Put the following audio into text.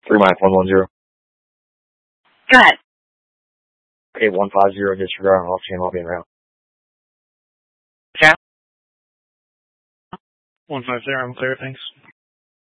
3 Mike 110. Go ahead. 8150, disregard on off channel, I'll be in route. Okay. 150, I'm clear, thanks.